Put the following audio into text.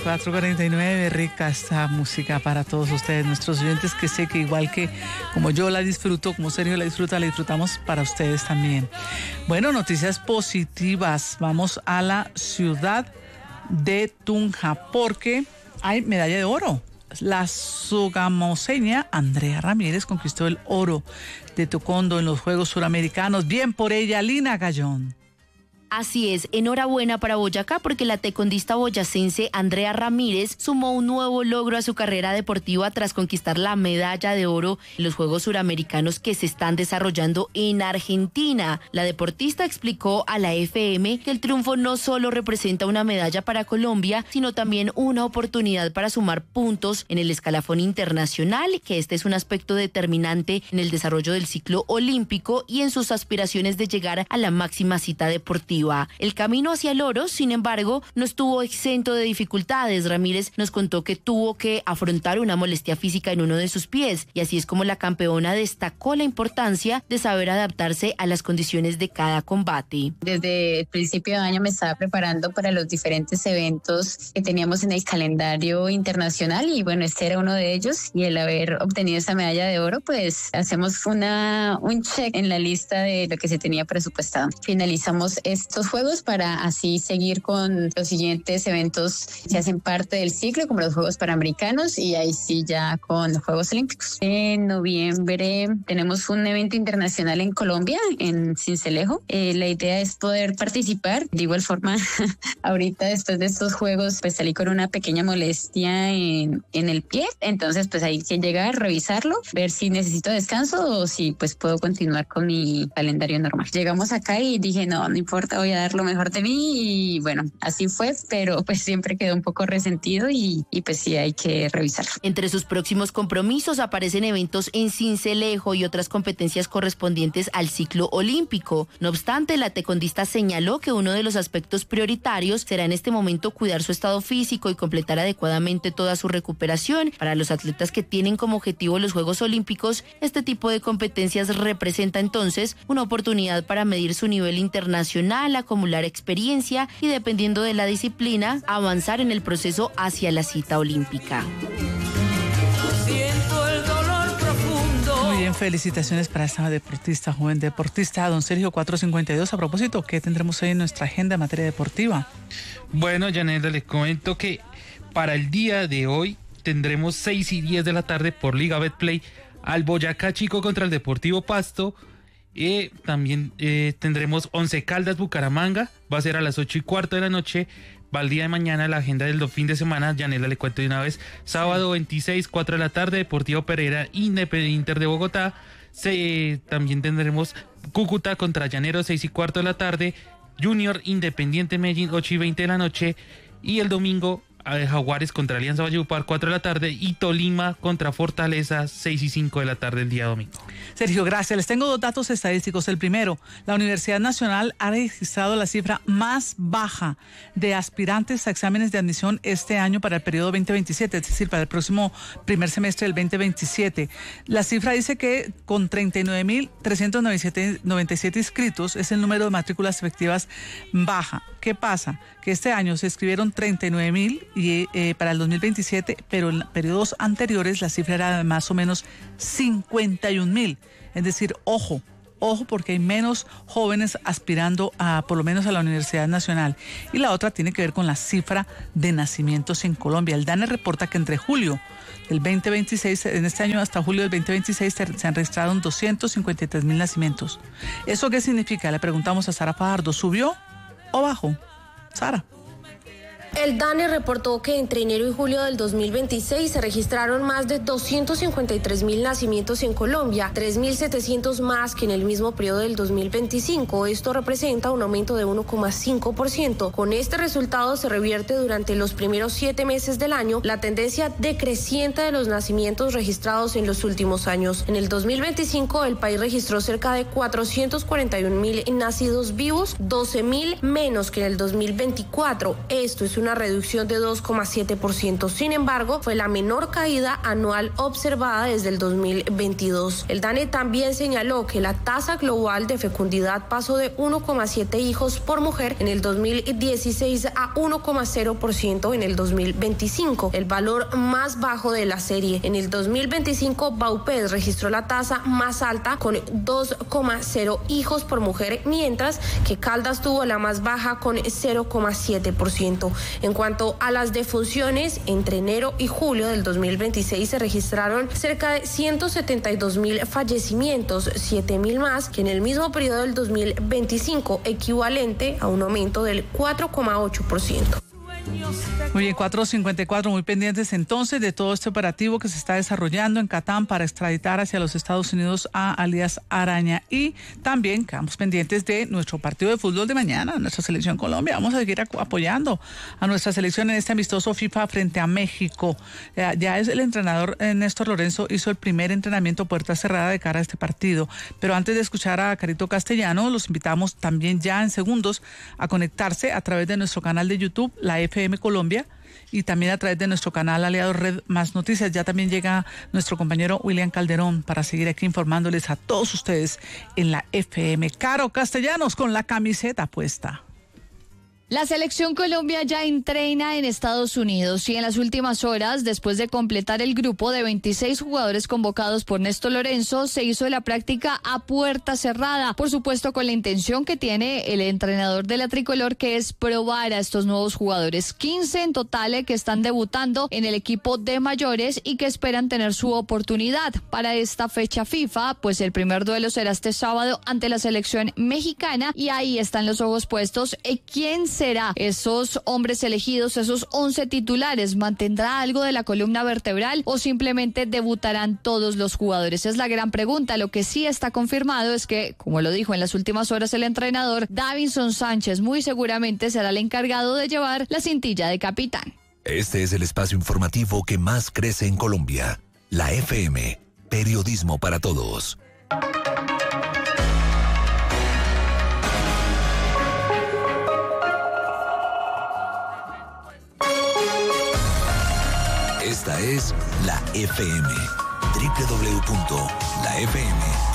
4:49, rica esta música para todos ustedes, nuestros oyentes, que sé que igual que como yo la disfruto, como Sergio la disfruta, la disfrutamos para ustedes también. Bueno, noticias positivas. Vamos a la ciudad de Tunja porque hay medalla de oro. La sogamoseña Andrea Ramírez conquistó el oro de taekwondo en los Juegos Suramericanos. Bien por ella, Lina Gallón. Así es, enhorabuena para Boyacá porque la taekwondista boyacense Andrea Ramírez sumó un nuevo logro a su carrera deportiva tras conquistar la medalla de oro en los Juegos Suramericanos que se están desarrollando en Argentina. La deportista explicó a la FM que el triunfo no solo representa una medalla para Colombia, sino también una oportunidad para sumar puntos en el escalafón internacional, que este es un aspecto determinante en el desarrollo del ciclo olímpico y en sus aspiraciones de llegar a la máxima cita deportiva. El camino hacia el oro, sin embargo, no estuvo exento de dificultades. Ramírez nos contó que tuvo que afrontar una molestia física en uno de sus pies, y así es como la campeona destacó la importancia de saber adaptarse a las condiciones de cada combate. Desde el principio de año me estaba preparando para los diferentes eventos que teníamos en el calendario internacional, y bueno, este era uno de ellos, y el haber obtenido esa medalla de oro, pues hacemos un check en la lista de lo que se tenía presupuestado. Finalizamos estos juegos para así seguir con los siguientes eventos que hacen parte del ciclo, como los Juegos Panamericanos, y ahí sí ya con los Juegos Olímpicos. En noviembre tenemos un evento internacional en Colombia, en Sincelejo. La idea es poder participar. De igual forma, ahorita después de estos juegos, pues salí con una pequeña molestia en el pie, entonces pues hay que llegar, revisarlo, ver si necesito descanso o si pues puedo continuar con mi calendario normal. Llegamos acá y dije, no importa, voy a dar lo mejor de mí, y bueno, así fue, pero pues siempre quedó un poco resentido y pues sí hay que revisarlo. Entre sus próximos compromisos aparecen eventos en Sincelejo y otras competencias correspondientes al ciclo olímpico. No obstante, la taekwondista señaló que uno de los aspectos prioritarios será en este momento cuidar su estado físico y completar adecuadamente toda su recuperación. Para los atletas que tienen como objetivo los Juegos Olímpicos, este tipo de competencias representa entonces una oportunidad para medir su nivel internacional, acumular experiencia y, dependiendo de la disciplina, avanzar en el proceso hacia la cita olímpica. Siento el dolor profundo. Muy bien, felicitaciones para esta deportista, joven deportista, don Sergio. 4:52. A propósito, ¿qué tendremos hoy en nuestra agenda en materia deportiva? Bueno, Yanela, les comento que para el día de hoy tendremos 6:10 de la tarde por Liga Betplay al Boyacá Chico contra el Deportivo Pasto. También tendremos Once Caldas Bucaramanga, va a ser a las 8:15 de la noche. Va el día de mañana la agenda del fin de semana. Yanela, le cuento de una vez. Sábado 26, 4 de la tarde, Deportivo Pereira Inter de Bogotá. También tendremos Cúcuta contra Llaneros, 6:15 de la tarde. Junior Independiente Medellín, 8:20 de la noche. Y el domingo, Jaguares contra Alianza Valledupar, 4 de la tarde, y Tolima contra Fortaleza, 6:05 de la tarde el día domingo. Sergio, gracias. Les tengo dos datos estadísticos. El primero, la Universidad Nacional ha registrado la cifra más baja de aspirantes a exámenes de admisión este año para el periodo 2027, es decir, para el próximo primer semestre del 2027. La cifra dice que con 39.397 inscritos es el número de matrículas efectivas baja. ¿Qué pasa? Que este año se inscribieron 39.000 y para el 2027, pero en periodos anteriores la cifra era de más o menos 51.000. Es decir, ojo porque hay menos jóvenes aspirando por lo menos a la Universidad Nacional. Y la otra tiene que ver con la cifra de nacimientos en Colombia. El DANE reporta que entre julio del 2026, en este año hasta julio del 2026 se han registrado 253.000 nacimientos. ¿Eso qué significa? Le preguntamos a Sara Fajardo, ¿subió o bajó? Sara. El DANE reportó que entre enero y julio del 2026 se registraron más de 253.000 nacimientos en Colombia, 3.700 más que en el mismo periodo del 2025. Esto representa un aumento de 1,5%. Con este resultado se revierte durante los primeros 7 meses del año la tendencia decreciente de los nacimientos registrados en los últimos años. En el 2025 el país registró cerca de 441.000 nacidos vivos, 12.000 menos que en el 2024. Esto es una reducción de 2,7%. Sin embargo, fue la menor caída anual observada desde el 2022. El DANE también señaló que la tasa global de fecundidad pasó de 1,7 hijos por mujer en el 2016 a 1,0% en el 2025, el valor más bajo de la serie. En el 2025, Baupés registró la tasa más alta con 2,0 hijos por mujer, mientras que Caldas tuvo la más baja con 0,7%. En cuanto a las defunciones, entre enero y julio del 2026 se registraron cerca de 172.000 fallecimientos, 7.000 más que en el mismo periodo del 2025, equivalente a un aumento del 4,8%. Muy bien, 4:54, muy pendientes entonces de todo este operativo que se está desarrollando en Catán para extraditar hacia los Estados Unidos a alias Araña, y también quedamos pendientes de nuestro partido de fútbol de mañana, nuestra selección Colombia. Vamos a seguir apoyando a nuestra selección en este amistoso FIFA frente a México. Ya es el entrenador Néstor Lorenzo, hizo el primer entrenamiento puerta cerrada de cara a este partido, pero antes de escuchar a Carito Castellano, los invitamos también ya en segundos a conectarse a través de nuestro canal de YouTube, la FM Colombia, y también a través de nuestro canal aliado Red Más Noticias. Ya también llega nuestro compañero William Calderón para seguir aquí informándoles a todos ustedes en la FM. Caro Castellanos con la camiseta puesta. La selección Colombia ya entrena en Estados Unidos y en las últimas horas, después de completar el grupo de 26 jugadores convocados por Néstor Lorenzo, se hizo la práctica a puerta cerrada, por supuesto con la intención que tiene el entrenador de la tricolor, que es probar a estos nuevos jugadores, 15 en total que están debutando en el equipo de mayores y que esperan tener su oportunidad para esta fecha FIFA, pues el primer duelo será este sábado ante la selección mexicana y ahí están los ojos puestos en quién será esos hombres elegidos, esos 11 titulares. ¿Mantendrá algo de la columna vertebral o simplemente debutarán todos los jugadores? Es la gran pregunta. Lo que sí está confirmado es que, como lo dijo en las últimas horas el entrenador, Davinson Sánchez muy seguramente será el encargado de llevar la cintilla de capitán. Este es el espacio informativo que más crece en Colombia. La FM, periodismo para todos. Esta es la FM, www.lafm.com.